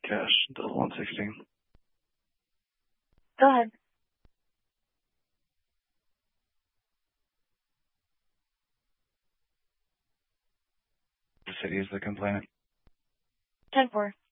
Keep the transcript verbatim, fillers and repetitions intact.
Cash until one sixteen. Go ahead. The city is the complainant. ten four.